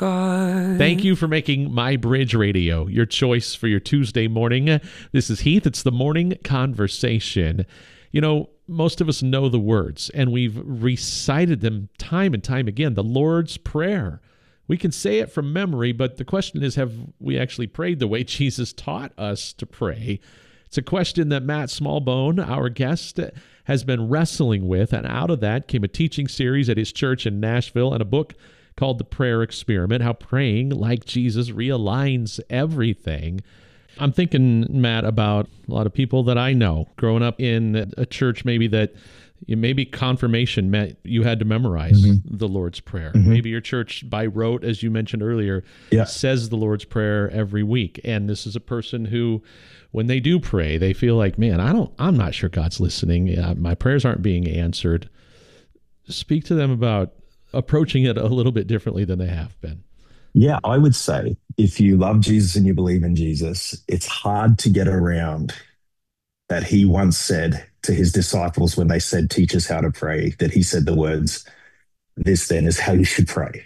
God. Thank you for making My Bridge Radio your choice for your Tuesday morning. This is Heath. It's the Morning Conversation. You know, most of us know the words, and we've recited them time and time again. The Lord's Prayer. We can say it from memory, but the question is, have we actually prayed the way Jesus taught us to pray? It's a question that Matt Smallbone, our guest, has been wrestling with, and out of that came a teaching series at his church in Nashville and a book called The Prayer Experiment, how praying like Jesus realigns everything. I'm thinking, Matt, about a lot of people that I know growing up in a church maybe that maybe confirmation meant you had to memorize the Lord's Prayer. Maybe your church by rote, as you mentioned earlier, says the Lord's Prayer every week. And this is a person who, when they do pray, they feel like, man, I'm not sure God's listening. My prayers aren't being answered. Speak to them about approaching it a little bit differently than they have been. Yeah, I would say if you love Jesus and you believe in Jesus, it's hard to get around that he once said to his disciples when they said, teach us how to pray, that he said the words, this then is how you should pray.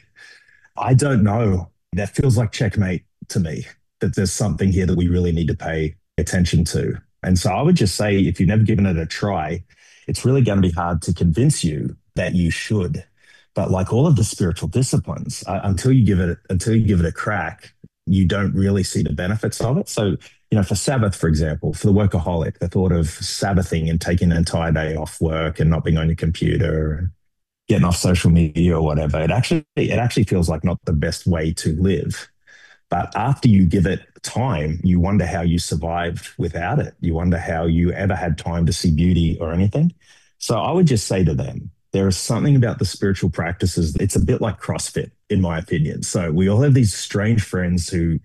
I don't know. That feels like checkmate to me, that there's something here that we really need to pay attention to. And so I would just say, if you've never given it a try, it's really going to be hard to convince you that you should. But like all of the spiritual disciplines, until you give it a crack, you don't really see the benefits of it. So, you know, for Sabbath, for example, for the workaholic, the thought of Sabbathing and taking an entire day off work and not being on your computer, getting off social media or whatever, it actually feels like not the best way to live. But after you give it time, you wonder how you survived without it. You wonder how you ever had time to see beauty or anything. So I would just say to them, there is something about the spiritual practices. It's a bit like CrossFit, in my opinion. So we all have these strange friends who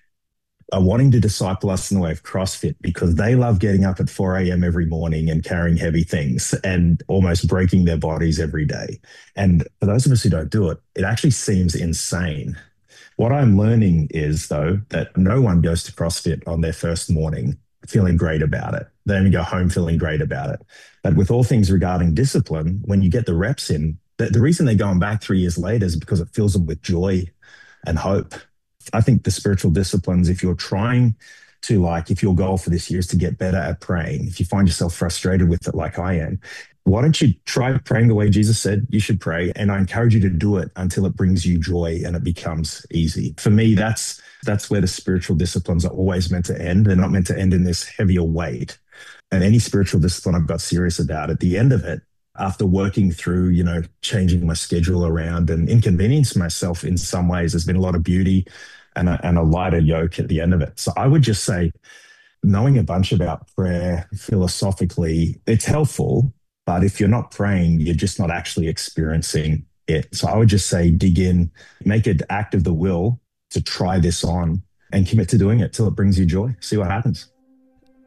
are wanting to disciple us in the way of CrossFit because they love getting up at 4 a.m. every morning and carrying heavy things and almost breaking their bodies every day. And for those of us who don't do it, it actually seems insane. What I'm learning is, though, that no one goes to CrossFit on their first morning feeling great about it. They only go home feeling great about it. But with all things regarding discipline, when you get the reps in, the reason they're going back 3 years later is because it fills them with joy and hope. I think the spiritual disciplines, if you're trying to, like, if your goal for this year is to get better at praying, if you find yourself frustrated with it like I am, why don't you try praying the way Jesus said you should pray? And I encourage you to do it until it brings you joy and it becomes easy. For me, that's where the spiritual disciplines are always meant to end. They're not meant to end in this heavier weight. And any spiritual discipline I've got serious about, at the end of it, after working through, you know, changing my schedule around and inconvenience myself in some ways, there's been a lot of beauty and a lighter yoke at the end of it. So I would just say, knowing a bunch about prayer philosophically, it's helpful. But if you're not praying, you're just not actually experiencing it. So I would just say, dig in, make an act of the will to try this on and commit to doing it till it brings you joy. See what happens.